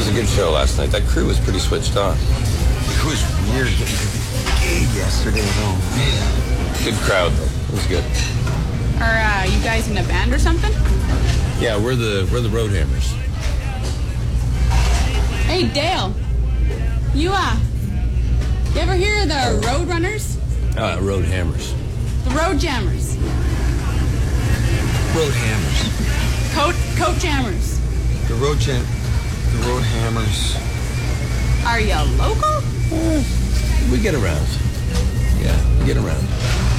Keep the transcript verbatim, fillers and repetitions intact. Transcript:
a good show last night. That crew was pretty switched on. It was weird getting to the gig yesterday, though. Man. Good crowd, though. It was good. Are uh, you guys in a band or something? Yeah, we're the we're the Road Hammers. Hey, Dale. You, uh, you ever hear of the Road Runners? Uh, Road Hammers. The Road Jammers. Road Hammers. Coat, coat Jammers. The Road Jam... The Road Hammers. Are you local? Uh, we get around. Yeah, we get around.